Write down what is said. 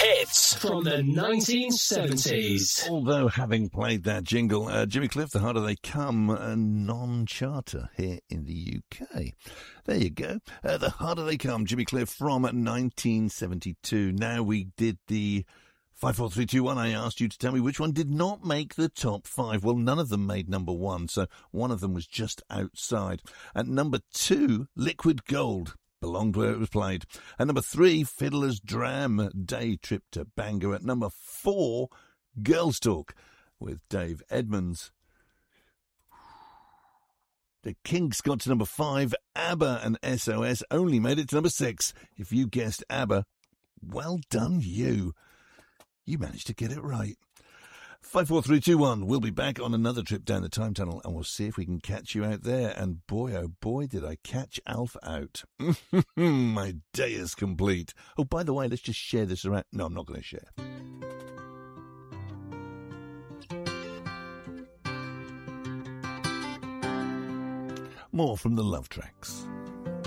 Hits from the 1970s. Although having played that jingle, Jimmy Cliff, The Harder They Come, a non-charter here in the UK. There you go. The Harder They Come, Jimmy Cliff from 1972. Now we did the 5, 4, 3, 2, 1. I asked you to tell me which one did not make the top 5. Well, none of them made number 1, so one of them was just outside. At number 2, Liquid Gold. Belonged where it was played. At number 3, Fiddler's Dram, Day Trip to Bangor. At number 4, Girls Talk with Dave Edmunds. The Kinks got to number 5. ABBA and SOS only made it to number 6. If you guessed ABBA, well done you. You managed to get it right. 5, 4, 3, 2, 1. We'll be back on another trip down the time tunnel, and we'll see if we can catch you out there. And boy, oh boy, did I catch Alf out. My day is complete. Oh, by the way, let's just share this around. No, I'm not going to share. More from the Love Tracks.